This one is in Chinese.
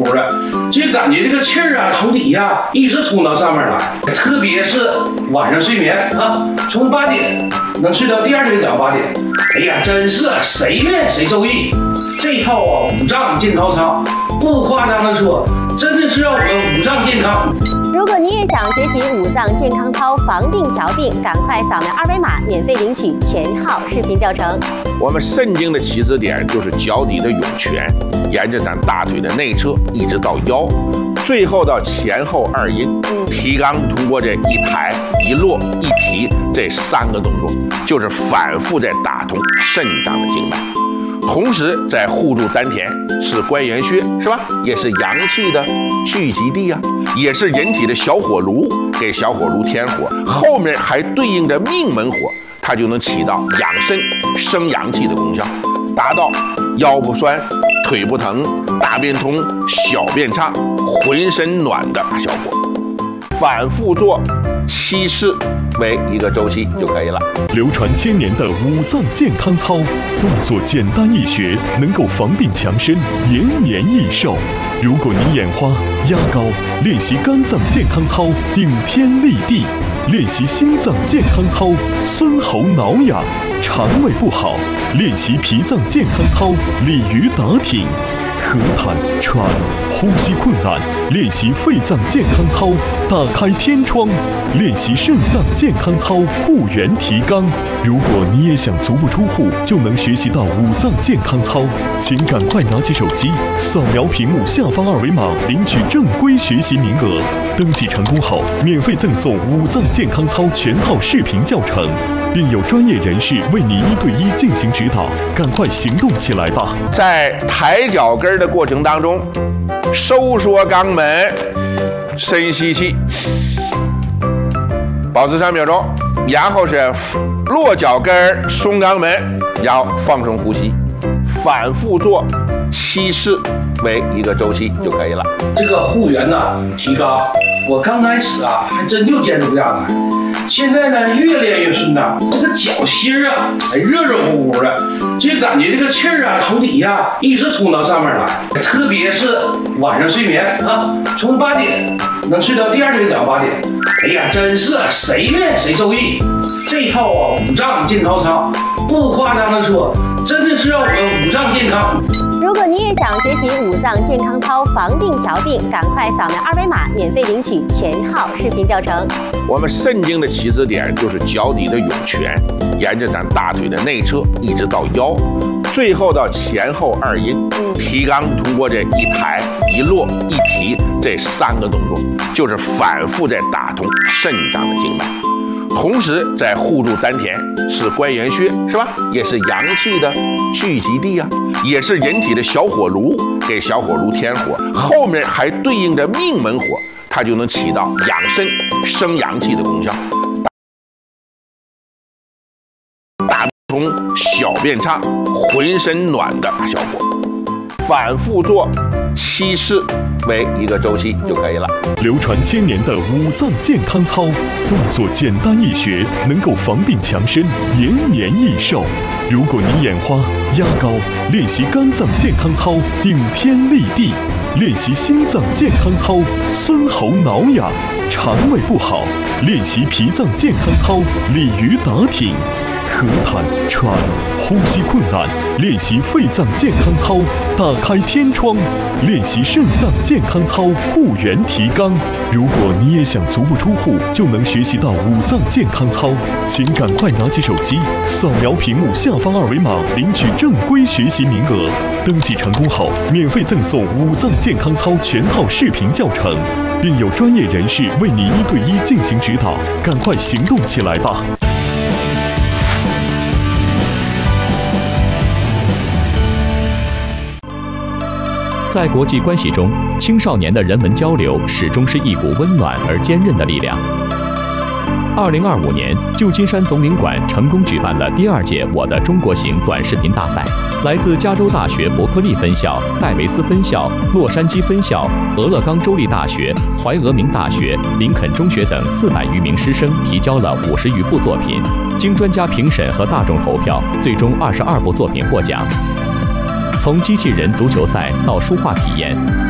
乎的，就感觉这个气儿啊从底下一直通到上面来，特别是晚上睡眠啊，从8点能睡到第二天早上8点。哎呀，真是谁练谁受益。这套啊五脏健康操，不夸张的说，真的是让我们五脏健康。 如果你也想学习五脏健康操，防病调病，赶快扫描2维码，免费领取全套视频教程。 我们肾经的起始点就是脚底的涌泉，沿着咱大腿的内侧一直到腰，最后到前后2阴。提肛通过这一抬一落一提这3个动作，就是反复在打通肾脏的经脉。同时在护住丹田，是关元穴，是吧？也是阳气的聚集地啊，也是人体的小火炉，给小火炉添火。后面还对应着命门火，它就能起到养肾生阳气的功效，达到腰不酸、腿不疼、大便通、小便畅、浑身暖的效果。反复做7次为一个周期就可以了。 流传1000年的五脏健康操，动作简单易学，能够防病强身，延年益寿。如果你眼花、压高，练习肝脏健康操，顶天立地；练习心脏健康操，孙喉挠痒；肠胃不好，练习脾脏健康操，鲤鱼打挺；咳痰、喘、呼吸困难，练习肺脏健康操，打开天窗；练习肾脏健康操，护元提肛。如果你也想足不出户就能学习到五脏健康操，请赶快拿起手机，扫描屏幕下方2维码，领取正规学习名额。登记成功后，免费赠送五脏健康操全套视频教程，并有专业人士为你1对1进行指导。赶快行动起来吧！ 在抬脚跟的过程当中，收缩肛门，深吸气，保持3秒钟，然后是落脚跟，松肛门，然后放松呼吸，反复做7次为一个周期就可以了。 这个护元呢提高，我刚开始啊还真就坚持不下来，现在呢越练越顺当，这个脚心啊热热乎乎的，就感觉这个气儿啊从底下一直通到上面来，特别是晚上睡眠啊，从8点能睡到第二天早上8点。哎呀，真是谁练谁受益。这套啊五脏健康操，不夸张的说，真的是让我们五脏健康。 如果你也想学习五脏健康操，防病调病，赶快扫描2维码，免费领取全套视频教程。 我们肾经的起始点就是脚底的涌泉，沿着咱大腿的内侧一直到腰，最后到前后2阴。提肛通过这一抬一落一提这3个动作，就是反复在打通肾脏的经脉。同时在护住丹田，是关元穴，是吧？也是阳气的聚集地啊，也是人体的小火炉，给小火炉添火。后面还对应着命门火，它就能起到养肾生阳气的功效，大便通、小便畅、浑身暖的效果。反复做7次为一个周期就可以了。 流传1000年的五脏健康操，动作简单易学，能够防病强身，延年益寿。如果你眼花、压高，练习肝脏健康操，顶天立地；练习心脏健康操，孙喉挠痒；肠胃不好，练习脾脏健康操，鲤鱼打挺；咳痰、喘、呼吸困难，练习肺脏健康操，打开天窗；练习肾脏健康操，护元提肛。如果你也想足不出户就能学习到五脏健康操，请赶快拿起手机，扫描屏幕下方2维码，领取正规学习名额。登记成功后，免费赠送五脏健康操全套视频教程，并有专业人士为你1对1进行指导。赶快行动起来吧！ 在国际关系中，青少年的人文交流始终是一股温暖而坚韧的力量。2025年，旧金山总领馆成功举办了第2届“我的中国行”短视频大赛。来自加州大学伯克利分校、戴维斯分校、洛杉矶分校、俄勒冈州立大学、怀俄明大学、林肯中学等400余名师生提交了50余部作品，经专家评审和大众投票，最终22部作品获奖。从机器人足球赛到书画体验，